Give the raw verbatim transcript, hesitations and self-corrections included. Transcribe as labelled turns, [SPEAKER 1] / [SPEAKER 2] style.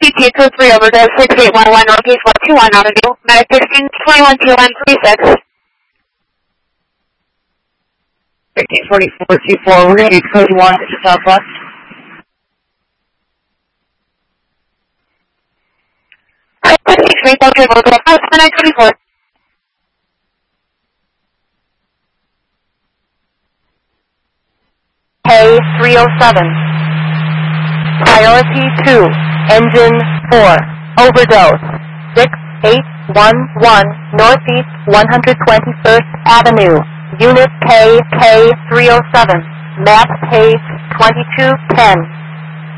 [SPEAKER 1] T T two three overdose six eight one one Northeast one two one Avenue. Medic sixteen twenty-one two one three six.
[SPEAKER 2] fifteen forty-four two four, we're going to do code one to Southwest.
[SPEAKER 1] Three Tokyo Hotel House nine twenty-four.
[SPEAKER 3] K three oh seven. Priority two, engine four, overdose, six eight one one Northeast one hundred twenty-first Avenue, Unit K K three oh seven, map page twenty-two ten.